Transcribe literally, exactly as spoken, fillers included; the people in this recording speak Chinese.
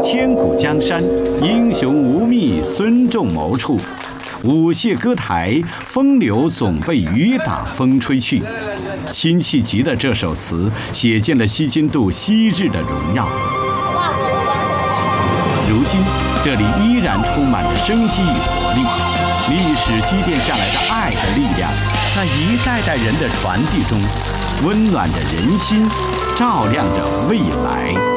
千古江山，英雄无觅孙仲谋处。舞榭歌台，风流总被雨打风吹去。辛弃疾的这首词写尽了西津渡昔日的荣耀。如今，这里依然充满着生机与活力，历史积淀下来的爱的力量，在一代代人的传递中，温暖着人心，照亮着未来。